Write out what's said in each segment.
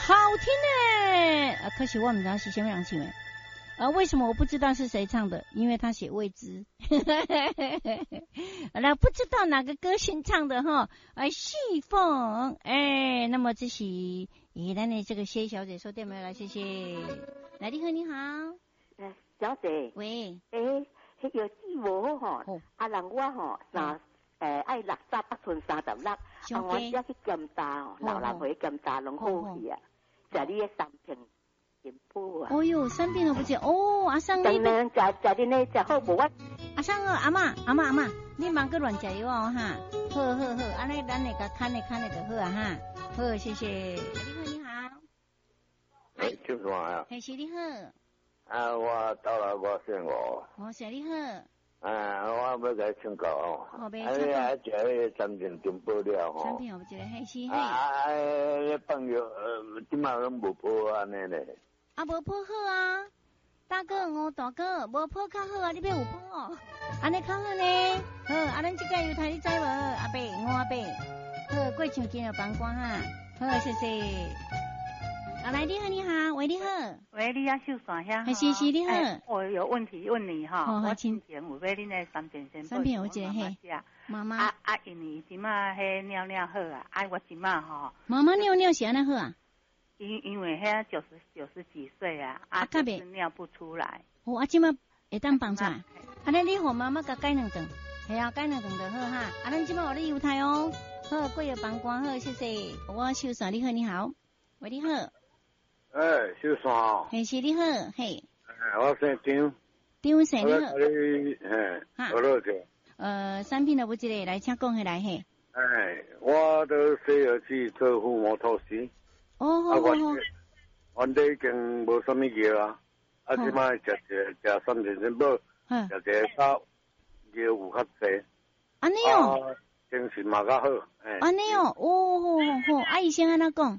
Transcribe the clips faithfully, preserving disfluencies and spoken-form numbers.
好听呢。啊，可惜我不知道是什么人唱的。啊，为什么我不知道是谁唱的？因为他写未知。好了，不知道哪个歌星唱的哈？哎，细凤，哎，那么这是咦，咱的这个谢小姐说对没有？来，谢谢。来，你好，你好。 呃，小姐。 喂。 诶，迄个字无好吼，啊，人我吼三诶爱六十八寸三十六，啊，我只去检查哦，老人回检查拢好去啊，食你的三片。 哦哟，三片都不见哦，阿桑你们食食啲呢食好无啊？ 阿桑阿妈阿妈阿妈，你忙个乱食药哦哈，好好好，安尼咱那个看的看的就好啊哈，好谢谢。你好你好， 哎，就是我呀。 嘿，是你好。 啊，我到了，我姓我。 我是你好。 啊，我要甲你请教哦。 好呗。 啊，你啊食迄个三片金宝了吼。 三片我一个嘿是嘿。 啊，你放药呃，即马拢无破安尼咧。 啊，无破好啊，大哥我大哥无破较好啊，你别有破哦，安尼较好呢。好，啊，咱即个油台你知无？阿伯，我阿伯，好，过唱今日帮官哈，好，谢谢。啊，来，你好，你好，喂，你好， 喂，你要秀耍下， 是是，你好、 欸，我有问题问你哈， 哦、 我之前有买恁那三片先， 三片有一个嘿，妈妈， 啊啊，因为即马迄尿尿好啊，啊，我即马吼， 妈妈尿尿是安尼好啊？ 因因为遐九十九十几岁啊，啊，就是尿不出来。 哦，啊，即马会当放出来。啊，那你和妈妈甲改两顿，系啊，改两顿就好哈。啊，咱即马有你犹太哦，好，过日帮官好，谢谢。我秀嫂，你好，你好，喂，你好。 哎，秀嫂。 嘿，是你好，嘿。 哎，我姓张。 张生你好。 我你嘿，我落去。 呃，三片都不一个，来，请讲起来嘿。 哎，我都需要去做腹膜透析。 哦，好好好。 阮这已经无什么药啊，啊，即摆食食食三片先宝，食一个到药有较济。 安尼哦。 精神嘛较好。 安尼哦，哦，好好好，啊，医生安怎讲？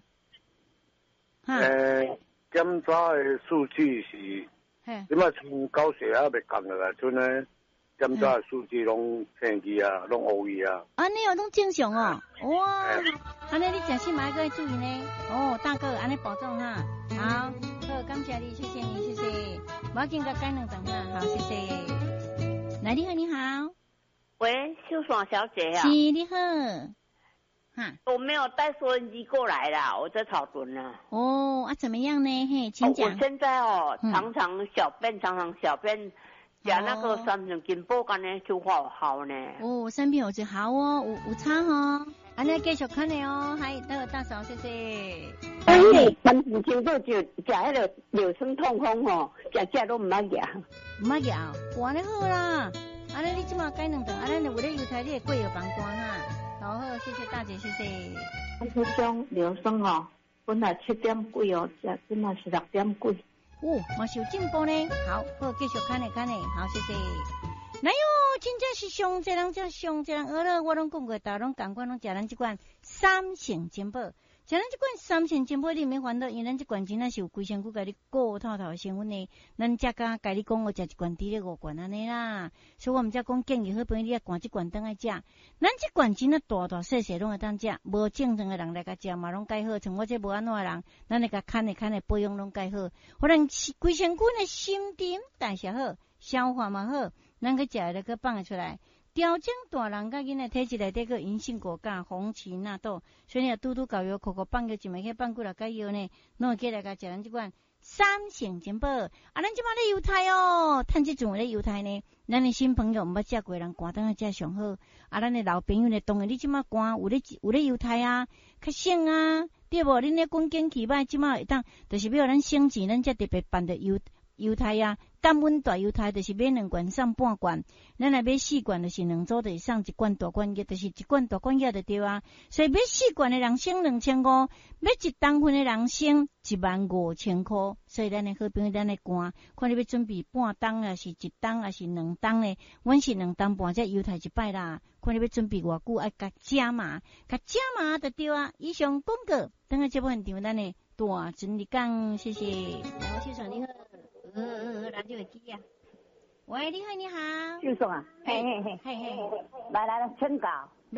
诶，检查的数据是，即摆从高血压未降落来，像呢检查的数据拢正去啊，拢乌去啊。 安尼哦，拢正常哦，哇，安尼你食什么要注意呢？哦，大哥，安尼保重哈。好，好，感谢你，谢谢你，谢谢。我要紧个改两顿哈，好，谢谢。来，你好，你好。 喂，秀爽小姐啊。 是，你好。 哈，我没有带收音机过来啦，我在草屯呢。 哦，啊，怎么样呢？嘿，请讲。 哦、我现在哦，嗯、常常小便，常常小便。食那个三片金宝干呢，就好好呢。 哦，三片有就好哦，有有差哦。安尼继续看的哦，还那个大嫂，谢谢。 哎，三片金宝就食迄个流酸痛风哦，食食都唔捌食， 唔捌食，哇，你好啦。安尼你即马改两顿，安尼为了油台你会过有帮官哈。好好，谢谢大姐，谢谢。 迄种流酸哦，本来七点几哦，食即马是六点几。 哦，嘛是有进步呢。好，好，继续看呢看呢，好，谢谢。来哟，真正是上济人，真上济人，学了我拢讲过，大拢共款拢食咱即款三成金宝。食咱即款三成金宝，你免烦恼，因为咱即款真正是有规身躯甲你顾透透的成分呢。咱才甲甲你讲，我食一罐滴咧五罐安尼啦。所以我毋才讲建议好朋友你啊，灌即罐当来食。咱即罐真啊大大细细拢会当食，无正常的人来甲食嘛拢介好，像我这无安怎的人，咱来甲看的看的保养拢介好。可能规身躯的新陈代谢好，消化嘛好，咱去食了去放出来。调整大人甲囡仔体质内底个银杏果干、红芪纳豆，所以你拄拄搞药，口口放个一枚去放几落个药呢，拢会起来甲食咱即款三成金宝。啊，咱即马咧犹太哦，趁即阵咧犹太呢，咱的新朋友毋捌食过人寒当食上好。啊，咱的老朋友呢，当然你即马寒有咧有咧犹太啊，较省啊，对无？恁咧滚经起歹，即马会当，就是要咱省钱，咱才特别办的犹犹太啊。甘温大犹太就是买两罐送半罐，咱来买四罐就是两组，就是送一罐大罐药，就是一罐大罐药就对啊。所以买四罐的人省两千五，买一当份的人省一万五千块。所以咱的好朋友，咱的肝，看你要准备半当啊，是一当啊，是两当的，阮是两当半只犹太一摆啦。看你要准备偌久，爱甲加码，甲加码就对啊。以上广告，等下节目现场咱的大整理讲，谢谢。来，我秀爽你好。呃呃，radio会记啊。喂，你好，你好。 秀爽啊，嘿嘿嘿嘿嘿，来来来，请教。 没。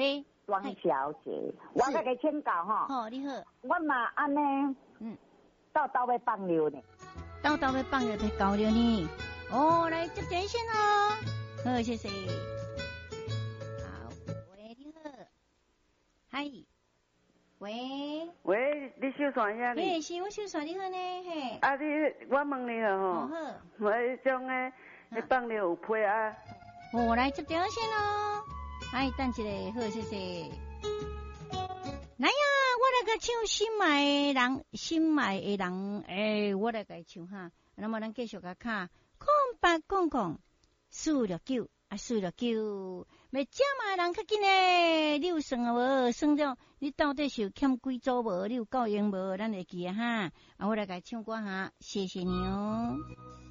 庄小姐，我甲你请教哈。 好，你好。 我嘛安尼，嗯，豆豆要放尿呢。 豆豆要放尿才搞了呢。哦，来接电线哦。好，谢谢。好，喂，你好。嗨。喂。 喂，你收线呀？ 嘿，是我收线，你好呢，嘿。 啊，你我问你了吼。好。我迄种诶，你放尿有配啊？ 哦，来接电线哦。哎，等一下，好，谢谢。来呀，我来个唱心爱的人，心爱的人，诶、欸，我来个唱哈。那么咱继续个看，空八公公，四六九啊，四六九，要这嘛人较紧诶，你有算啊无？算着你到底是有欠几组无？你有够用无？咱会记啊哈。啊，我来个唱歌哈，谢谢你哦。